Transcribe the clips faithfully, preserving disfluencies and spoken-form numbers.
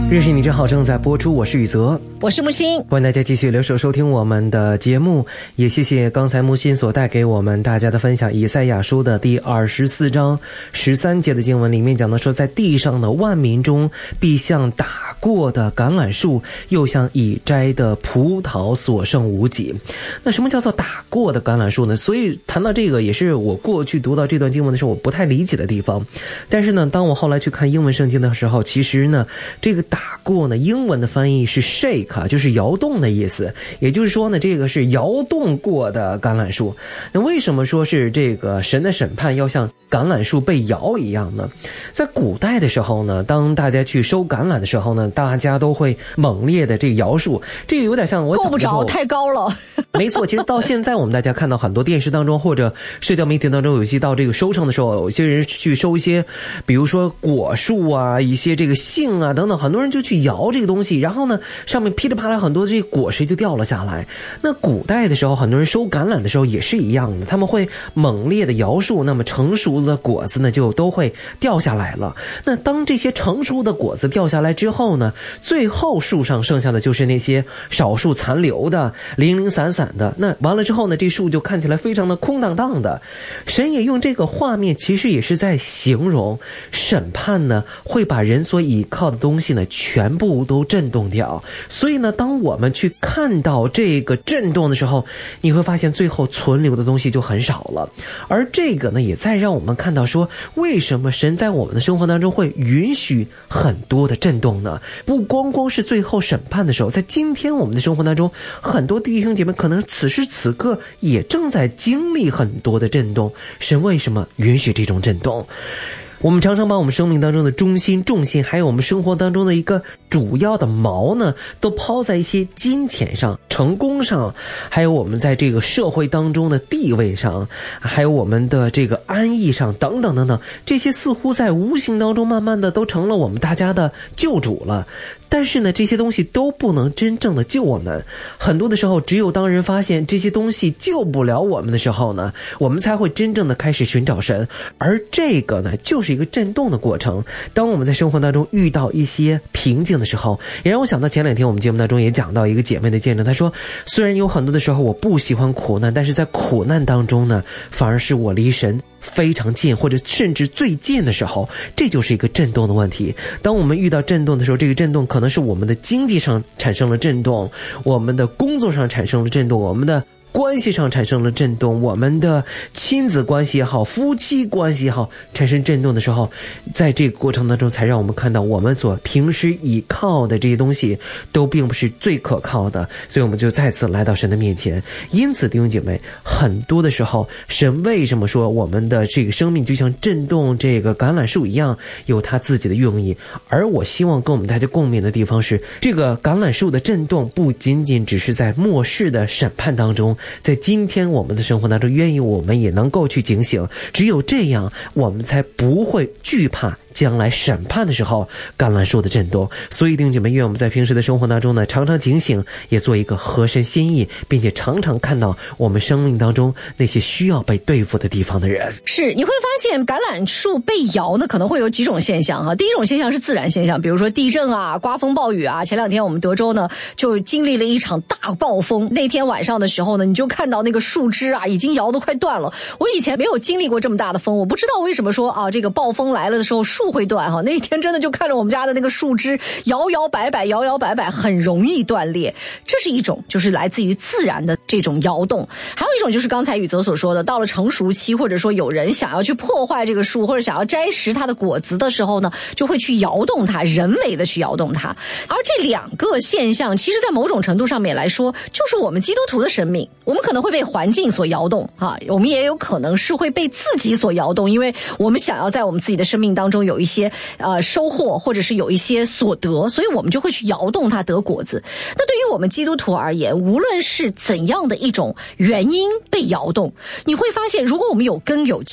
认识你真好正在播出，我是宇泽， 我是木星， 欢迎大家继续留守收听我们的节目，也谢谢刚才木星所带给我们大家的分享。以赛亚书的第二十四章十三节的经文里面讲到说，在地上的万民中必像打过的橄榄树，又像已摘的葡萄所剩无几。那什么叫做打过的橄榄树呢？所以谈到这个也是我过去读到这段经文的时候我不太理解的地方。但是呢，当我后来去看英文圣经的时候，其实呢这个打过呢，英文的翻译是 shake， 就是摇动的意思。也就是说呢，这个是摇动过的橄榄树。那为什么说是这个神的审判要像橄榄树被摇一样呢？在古代的时候呢，当大家去收橄榄的时候呢，大家都会猛烈的这个摇树，这个有点像我够不着，太高了。 没错，其实到现在我们大家看到很多电视当中或者社交媒体当中，有些到这个收成的时候，有些人去收一些比如说果树啊，一些这个杏啊等等，很多人就去摇这个东西，然后呢上面噼里啪啦很多这个果实就掉了下来。那古代的时候很多人收橄榄的时候也是一样的，他们会猛烈的摇树，那么成熟的果子呢就都会掉下来了。那当这些成熟的果子掉下来之后呢，最后树上剩下的就是那些少数残留的零零散散的，那完了之后呢，这树就看起来非常的空荡荡的。神也用这个画面其实也是在形容审判呢会把人所倚靠的东西呢全部都震动掉。所以呢，当我们去看到这个震动的时候，你会发现最后存留的东西就很少了。而这个呢也在让我们看到说，为什么神在我们的生活当中会允许很多的震动呢？不光光是最后审判的时候，在今天我们的生活当中，很多弟兄姐妹可能此时此刻也正在经历很多的震动。神为什么允许这种震动？我们常常把我们生命当中的中心重心，还有我们生活当中的一个主要的锚呢，都抛在一些金钱上、成功上，还有我们在这个社会当中的地位上，还有我们的这个安逸上等等等等，这些似乎在无形当中慢慢的都成了我们大家的救主了。但是呢，这些东西都不能真正的救我们。很多的时候，只有当人发现这些东西救不了我们的时候呢，我们才会真正的开始寻找神。而这个呢，就是一个震动的过程。当我们在生活当中遇到一些瓶颈的时候，也让我想到前两天我们节目当中也讲到一个姐妹的见证，她说，虽然有很多的时候我不喜欢苦难，但是在苦难当中呢，反而是我离神非常近，或者甚至最近的时候，这就是一个震动的问题。当我们遇到震动的时候，这个震动可能是我们的经济上产生了震动，我们的工作上产生了震动，我们的关系上产生了震动，我们的亲子关系也好，夫妻关系也好，产生震动的时候，在这个过程当中才让我们看到我们所平时倚靠的这些东西都并不是最可靠的。所以我们就再次来到神的面前。因此弟兄姐妹，很多的时候神为什么说我们的这个生命就像震动这个橄榄树一样，有他自己的用意。而我希望跟我们大家共勉的地方是，这个橄榄树的震动不仅仅只是在末世的审判当中，在今天我们的生活当中，愿意我们也能够去警醒。只有这样，我们才不会惧怕将来审判的时候橄榄树的震动。所以弟兄姐妹，愿我们在平时的生活当中呢，常常警醒，也做一个合神心意，并且常常看到我们生命当中那些需要被对付的地方的人。 是，你会发现橄榄树被摇呢，可能会有几种现象哈。第一种现象是自然现象，比如说地震啊、刮风暴雨啊。前两天我们德州呢就经历了一场大暴风，那天晚上的时候呢，你就看到那个树枝啊已经摇得快断了。我以前没有经历过这么大的风，我不知道为什么说啊这个暴风来了的时候树会断哈。那一天真的就看着我们家的那个树枝摇摇摆摆摇摇摆摆，很容易断裂。这是一种就是来自于自然的这种摇动。还有一种就是刚才宇泽所说的，到了成熟期，或者说有人想要去破坏这个树，或者想要摘食它的果子的时候呢，就会去摇动它，人为的去摇动它。而这两个现象其实在某种程度上面来说，就是我们基督徒的生命。我们可能会被环境所摇动啊，我们也有可能是会被自己所摇动，因为我们想要在我们自己的生命当中有一些呃收获，或者是有一些所得，所以我们就会去摇动它得果子。那对于我们基督徒而言，无论是怎样的一种原因被摇动，你会发现如果我们有根有基，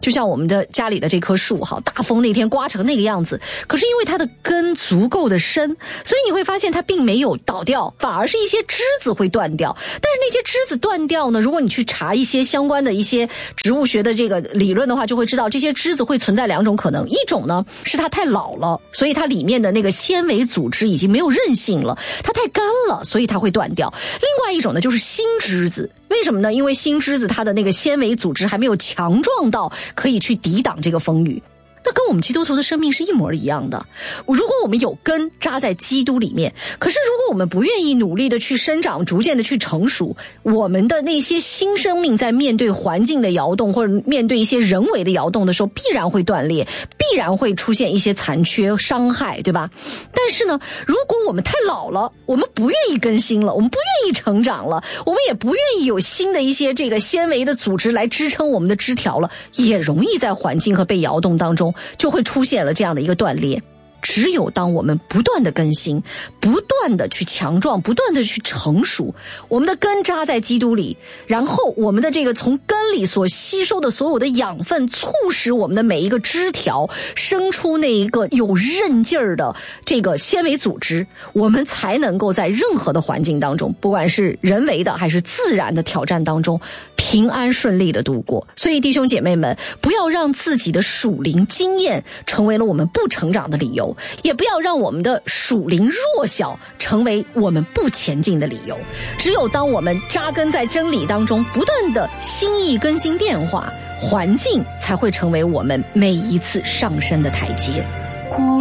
就像我们的家里的这棵树，好，大风那天刮成那个样子，可是因为它的根足够的深，所以你会发现它并没有倒掉，反而是一些枝子会断掉。但是那些枝子断掉呢，如果你去查一些相关的一些植物学的这个理论的话，就会知道这些枝子会存在两种可能，一种呢是它太老了，所以它里面的那个纤维组织已经没有韧性了，它太干了，所以它会断掉。另外一种呢就是新枝子，为什么呢？因为新枝子它的那个纤维组织还没有强壮到可以去抵挡这个风雨。那跟我们基督徒的生命是一模一样的。如果我们有根扎在基督里面，可是如果我们不愿意努力的去生长，逐渐的去成熟，我们的那些新生命在面对环境的摇动或者面对一些人为的摇动的时候，必然会断裂，必然会出现一些残缺伤害，对吧？但是呢，如果我们太老了，我们不愿意更新了，我们不愿意成长了，我们也不愿意有新的一些这个纤维的组织来支撑我们的枝条了，也容易在环境和被摇动当中就会出现了这样的一个断裂。只有当我们不断的更新，不断的去强壮，不断的去成熟，我们的根扎在基督里，然后我们的这个从根里所吸收的所有的养分，促使我们的每一个枝条生出那一个有韧劲儿的这个纤维组织，我们才能够在任何的环境当中，不管是人为的还是自然的挑战当中，平安顺利的度过。所以弟兄姐妹们，不要让自己的属灵经验成为了我们不成长的理由，也不要让我们的属灵弱小成为我们不前进的理由。只有当我们扎根在真理当中，不断的心意更新变化，环境才会成为我们每一次上升的台阶。